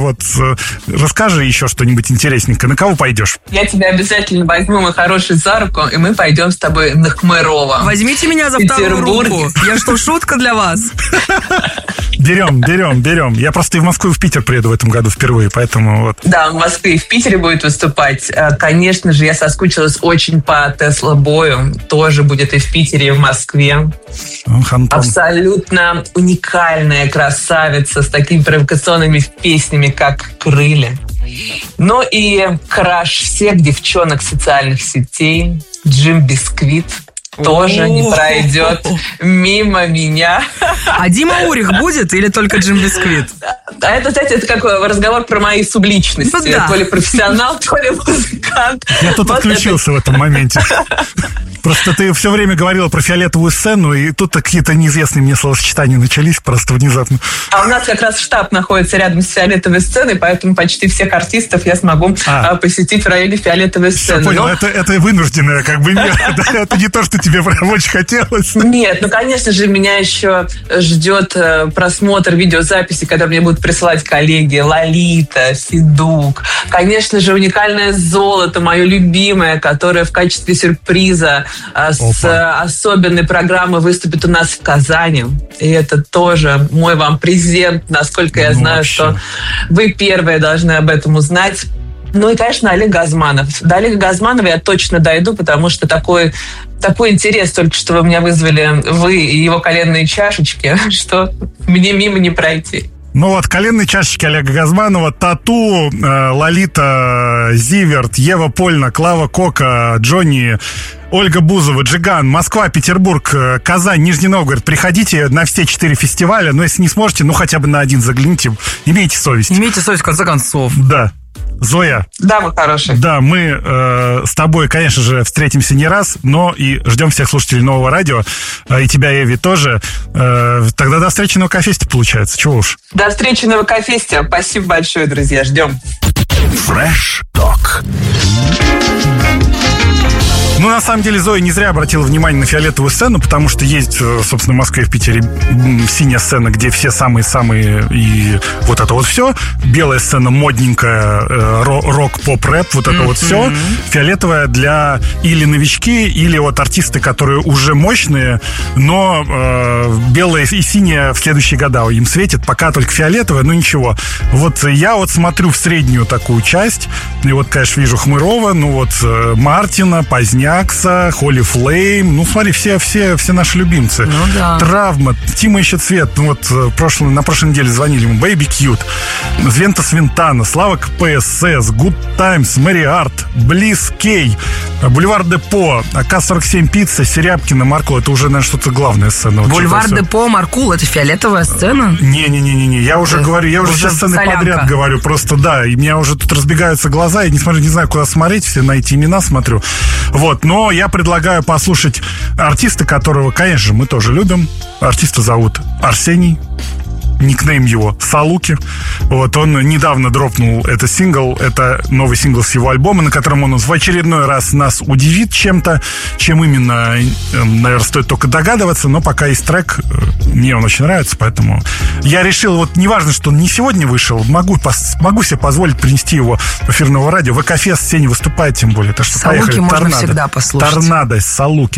вот расскажи еще что-нибудь интересненькое. На кого пойдешь? Я тебя обязательно возьму, мой хороший, за руку, и мы пойдем с тобой на Хмырово. Возьмите меня за вторую руку. Я что, шутка для вас? Берем. Я просто и в Москву, и в Питер приеду в этом году впервые, поэтому вот. Да, в Москве и в Питере будет выступать. Конечно же, я соскучилась очень по Тесла Бою. Тоже будет и в Питере, и в Москве. Абсолютно уникальная красавица с такими провокационными песнями, как «Крылья». Ну и краш всех девчонок социальных сетей Джим Бисквит тоже не пройдет мимо меня. А Дима Урих будет или только Джим Бисквит? А это, знаете, это как разговор про мои субличности. Ну, да. То ли профессионал, то ли музыкант. Я тут отключился в этом моменте. Просто ты все время говорила про фиолетовую сцену, и тут какие-то неизвестные мне словосочетания начались просто внезапно. А у нас как раз штаб находится рядом с фиолетовой сценой, поэтому почти всех артистов я смогу посетить в районе фиолетовой сцены. Понял, это вынужденное, как бы, это не то, что тебе прям очень хотелось. Нет, ну, конечно же, меня еще ждет просмотр видеозаписи, когда мне будут присылать коллеги Лолита, Федук. Конечно же, уникальное золото, мое любимое, которое в качестве сюрприза с особенной программой выступит у нас в Казани. И это тоже мой вам презент, насколько я знаю, что вы первые должны об этом узнать. Ну и, конечно, Олег Газманов. До Олега Газманова я точно дойду, потому что такой интерес только что вы меня вызвали, вы и его коленные чашечки, что мне мимо не пройти. Ну вот, коленные чашечки Олега Газманова, Тату, Лолита Зиверт, Ева Польна, Клава Кока, Джонни, Ольга Бузова, Джиган, Москва, Петербург, Казань, Нижний Новгород. Приходите на все 4 фестиваля, но если не сможете, ну хотя бы на один загляните. Имейте совесть. Имейте совесть, в конце концов. Да. Зоя. Да, мой хороший. Да, мы с тобой, конечно же, встретимся не раз, но и ждем всех слушателей Нового радио, и тебя, Эви, тоже. Тогда до встречи на ВК-фесте, получается. Чего уж. До встречи на ВК-фесте. Спасибо большое, друзья. Ждем. Fresh Talk. Ну, на самом деле, Зоя не зря обратила внимание на фиолетовую сцену, потому что есть, собственно, в Москве и в Питере синяя сцена, где все самые-самые и вот это вот все. Белая сцена модненькая, рок, поп, рэп, вот это вот все. Фиолетовая для или новички, или вот артисты, которые уже мощные, но белая и синяя в следующие года им светит. Пока только фиолетовая, ну ничего. Вот я вот смотрю в среднюю такую часть, и вот, конечно, вижу Хмырова, ну вот Мартина, Поздняк, Холли Флейм, ну смотри, все наши любимцы. Ну, да. Травма, Тима ищет свет. Ну вот на прошлой неделе звонили ему. Бэйби Кьют, Звента Свинтана, Слава КПСС, Good Times, Мэри Арт, Близ Кей, Бульвар Депо, АК-47 Пицца, Серябкина, Маркул. Это уже, наверное, что-то главная сцена. Бульвар Депо, Маркул, это фиолетовая сцена? Не, я уже говорю, я уже все сцены подряд говорю. Просто да, и у меня уже тут разбегаются глаза, я не знаю, куда смотреть, все на эти имена смотрю. Вот, но я предлагаю послушать артиста, которого, конечно же, мы тоже любим. Артиста зовут Арсений. Никнейм его Салуки. Вот, он недавно дропнул этот сингл. Это новый сингл с его альбома, на котором он в очередной раз нас удивит чем-то. Чем именно, наверное, стоит только догадываться. Но пока есть трек, мне он очень нравится. Поэтому я решил, вот неважно, что он не сегодня вышел, могу себе позволить принести его в эфир Нового радио. ВК-фест Сеня выступает, тем более. Так что Салуки поехали. можно всегда послушать. Торнадо, Салуки.